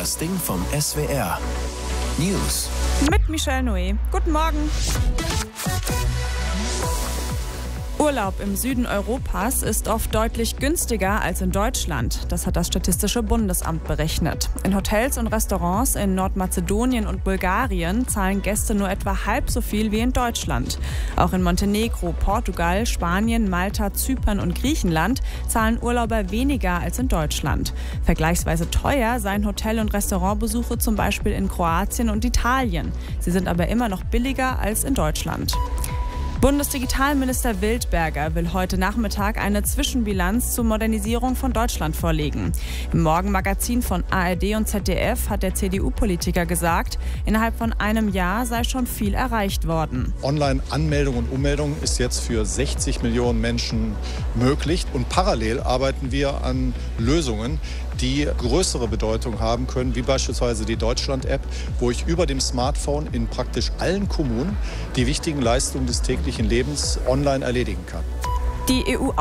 Das Ding vom SWR. News. Mit Michelle Noé. Guten Morgen. Urlaub im Süden Europas ist oft deutlich günstiger als in Deutschland. Das hat das Statistische Bundesamt berechnet. In Hotels und Restaurants in Nordmazedonien und Bulgarien zahlen Gäste nur etwa halb so viel wie in Deutschland. Auch in Montenegro, Portugal, Spanien, Malta, Zypern und Griechenland zahlen Urlauber weniger als in Deutschland. Vergleichsweise teuer seien Hotel- und Restaurantbesuche zum Beispiel in Kroatien und Italien. Sie sind aber immer noch billiger als in Deutschland. Bundesdigitalminister Wildberger will heute Nachmittag eine Zwischenbilanz zur Modernisierung von Deutschland vorlegen. Im Morgenmagazin von ARD und ZDF hat der CDU-Politiker gesagt, innerhalb von einem Jahr sei schon viel erreicht worden. Online-Anmeldung und Ummeldung ist jetzt für 60 Millionen Menschen möglich. Und parallel arbeiten wir an Lösungen, die größere Bedeutung haben können, wie beispielsweise die Deutschland-App, wo ich über dem Smartphone in praktisch allen Kommunen die wichtigen Leistungen des täglichen Lebens online erledigen kann. Die EU